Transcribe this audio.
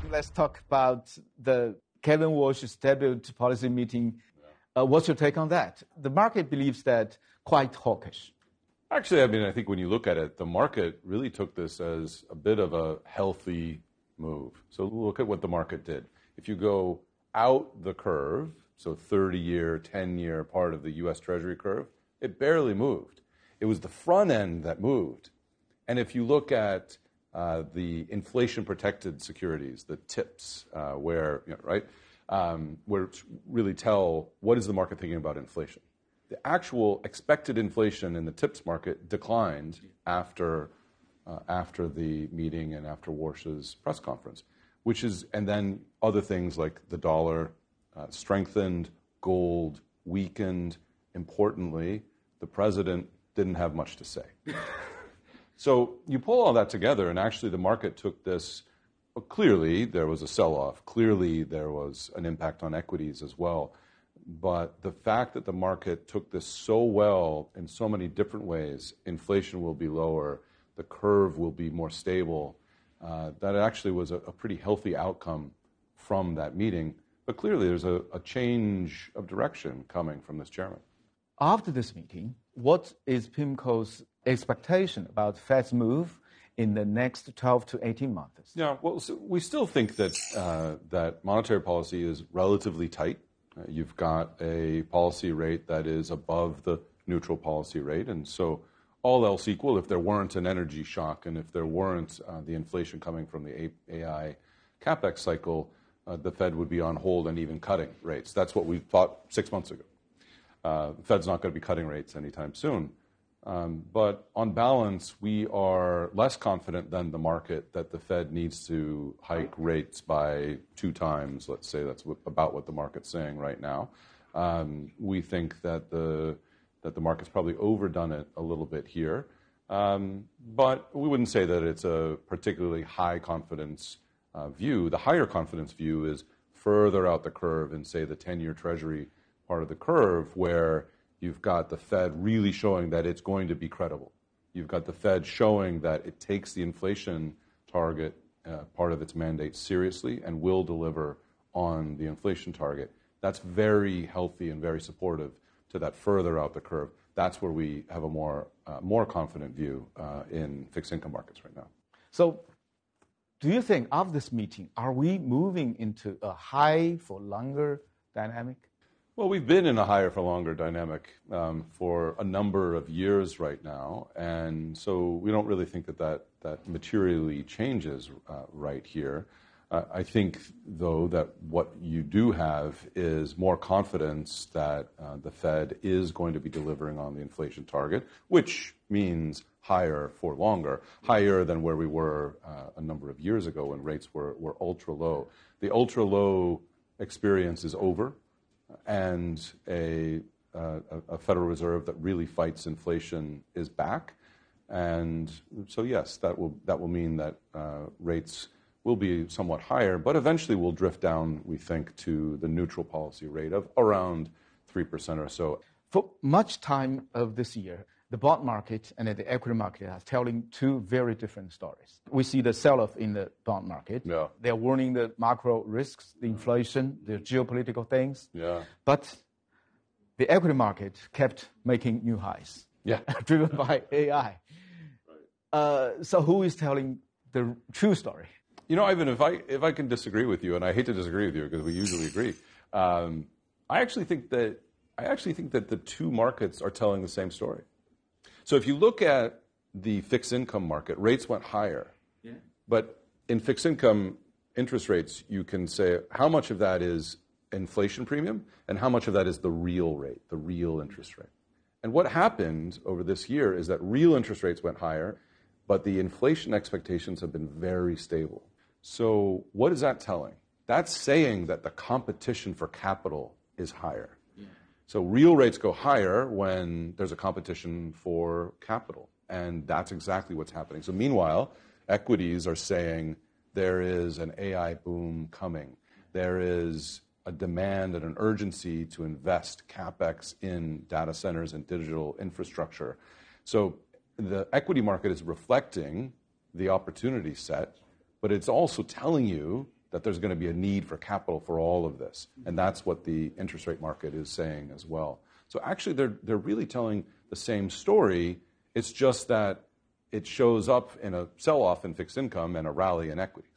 let's talk about the Kevin Walsh Stability Policy meeting. What's your take on that? The market believes that quite hawkish. Actually, I think when you look at it, the market really took this as a bit of a healthy move. So look at what the market did. If you go out the curve, so 30-year, 10-year part of the U.S. Treasury curve, it barely moved. It was the front end that moved. And if you look at the inflation-protected securities, the TIPS, where really tell what is the market thinking about inflation. The actual expected inflation in the TIPS market declined after the meeting and after Walsh's press conference, and then other things like the dollar strengthened, gold weakened. Importantly, the president didn't have much to say. So you pull all that together, and actually the market took this. Well, clearly there was a sell-off. Clearly there was an impact on equities as well. But the fact that the market took this so well in so many different ways, inflation will be lower, the curve will be more stable, that actually was a pretty healthy outcome from that meeting. But clearly there's a change of direction coming from this chairman. After this meeting, what is PIMCO's expectation about Fed's move in the next 12 to 18 months? Yeah, well, so we still think that that monetary policy is relatively tight. You've got a policy rate that is above the neutral policy rate. And so all else equal, if there weren't an energy shock and if there weren't the inflation coming from the AI CapEx cycle, the Fed would be on hold and even cutting rates. That's what we thought 6 months ago. The Fed's not going to be cutting rates anytime soon. But on balance, we are less confident than the market that the Fed needs to hike rates by 2 times. Let's say that's about what the market's saying right now. We think that the market's probably overdone it a little bit here. But we wouldn't say that it's a particularly high confidence view. The higher confidence view is further out the curve in, say, the 10-year Treasury part of the curve, where you've got the Fed really showing that it's going to be credible. You've got the Fed showing that it takes the inflation target, part of its mandate, seriously and will deliver on the inflation target. That's very healthy and very supportive to that further out the curve. That's where we have a more confident view in fixed income markets right now. So do you think of this meeting, are we moving into a high for longer dynamic? Well, we've been in a higher for longer dynamic for a number of years right now, and so we don't really think that materially changes right here. I think, though, that what you do have is more confidence that the Fed is going to be delivering on the inflation target, which means higher for longer, higher than where we were a number of years ago when rates were ultra low. The ultra low experience is over. And a Federal Reserve that really fights inflation is back, and so yes, that will mean that rates will be somewhat higher, but eventually will drift down, we think, to the neutral policy rate of around 3% or so. For much time of this year, the bond market and the equity market are telling 2 very different stories. We see the sell-off in the bond market. Yeah. They're warning the macro risks, the inflation, the geopolitical things. Yeah. But the equity market kept making new highs. Yeah. Driven by AI. Right. So who is telling the true story? You know, Ivan, if I can disagree with you, and I hate to disagree with you because we usually agree, I actually think that the 2 markets are telling the same story. So if you look at the fixed income market, rates went higher. Yeah. But in fixed income interest rates, you can say how much of that is inflation premium and how much of that is the real rate, the real interest rate. And what happened over this year is that real interest rates went higher, but the inflation expectations have been very stable. So what is that telling? That's saying that the competition for capital is higher. So real rates go higher when there's a competition for capital, and that's exactly what's happening. So meanwhile, equities are saying there is an AI boom coming. There is a demand and an urgency to invest CapEx in data centers and digital infrastructure. So the equity market is reflecting the opportunity set, but it's also telling you that there's going to be a need for capital for all of this. And that's what the interest rate market is saying as well. So actually, they're really telling the same story. It's just that it shows up in a sell-off in fixed income and a rally in equities.